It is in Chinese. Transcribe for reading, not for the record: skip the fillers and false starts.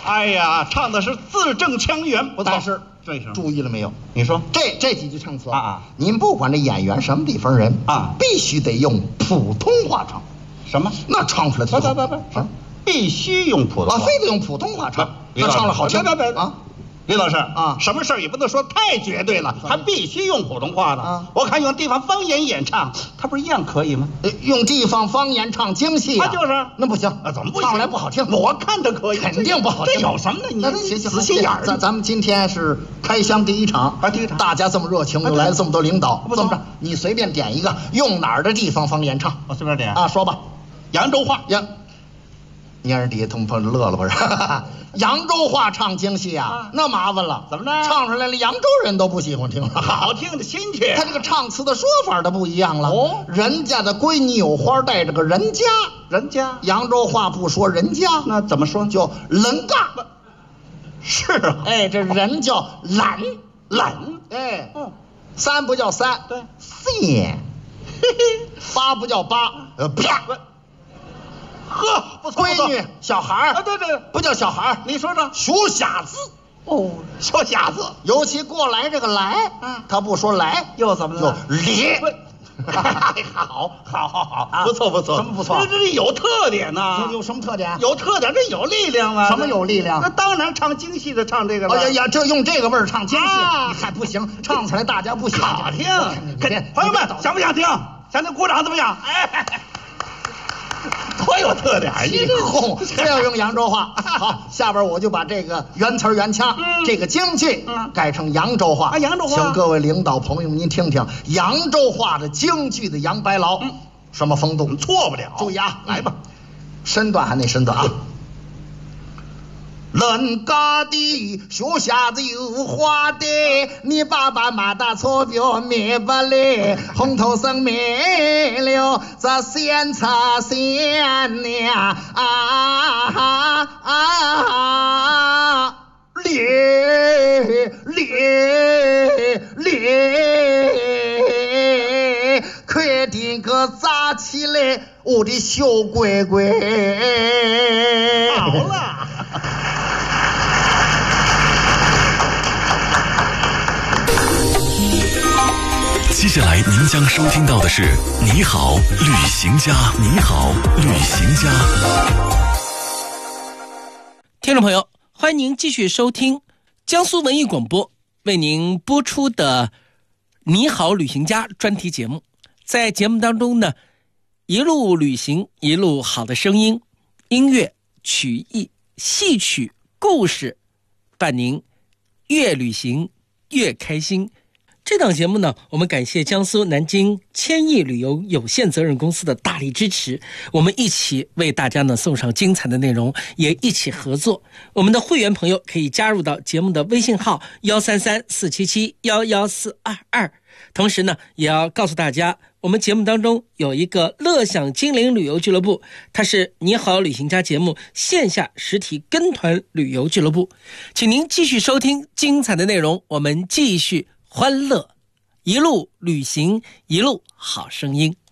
哎呀，唱的是字正腔圆，不错。 但是这是注意了没有？ 你说这几句唱词啊， 您不管这演员什么地方人啊， 必须得用普通话唱。 什么？ 那唱出来不必须用普通话， 非得用普通话唱，那唱了好听啊。 李老师啊， 什么事儿也不能说太绝对了，还必须用普通话呢。 啊， 我看用地方方言演唱，它不是一样可以吗？ 用地方方言唱京戏啊， 就是那不行啊，怎么不行？ 唱出来不好听？ 我看它可以， 肯定不好听。 这有什么呢？你仔细眼儿。咱们今天是开箱第一场，大家这么热情，又来了这么多领导，这么着，你随便点一个，用哪儿的地方方言唱？ 我随便点啊，说吧。 扬州话呀，你让人底下同朋友乐了不是？扬州话唱京戏啊，那麻烦了。 怎么着？ 唱出来了，扬州人都不喜欢听了。 好听的新切。 他这个唱词的说法都不一样了。哦，人家的闺女有花带着个人家，扬州话不说人家， 那怎么说？ 叫人嘎。 是啊， 哎，这人叫懒，哎，三不叫三， 对， 三，八不叫八，啪。 呵，不错， 闺女小孩儿啊，对， 不叫小孩儿， 你说说， 学瞎子哦，说瞎子， 尤其过来这个来，他不说来， 又怎么了？ 咧， 好，不错， 什么不错？ 这有特点呐， 有什么特点？ 有特点，这有力量吗？ 什么有力量？ 那当然唱京戏的唱这个了。 哎呀，这用这个味儿唱京戏，你看不行，唱出来大家不喜欢好听。朋友们，想不想听？想听，鼓掌怎么样？哎。多有特点！ 非要用扬州话。好，下边我就把这个原词原腔，这个京剧改成扬州话。 扬州话， 请各位领导朋友们您听听扬州话的京剧的杨白劳，什么风度？ 错不了。 注意啊，来吧，身段还得身段啊。人家的学瞎子有花的，你爸爸马大错表灭不来，红头生没了这仙茶仙娘快点个扎起来，我的小乖乖。 好了。 接下来您将收听到的是《你好，旅行家》。你好，旅行家。 听众朋友，欢迎您继续收听江苏文艺广播为您播出的《你好，旅行家》专题节目。在节目当中呢，一路旅行，一路好的声音，音乐、曲艺、戏曲、故事，伴您越旅行越开心。这档节目呢，我们感谢江苏南京千亿旅游有限责任公司的大力支持，我们一起为大家呢送上精彩的内容，也一起合作。我们的会员朋友可以加入到节目的微信号133-477-11422，同时呢，也要告诉大家，我们节目当中有一个乐享精灵旅游俱乐部，它是你好旅行家节目线下实体跟团旅游俱乐部，请您继续收听精彩的内容，我们继续欢乐，一路旅行，一路好声音。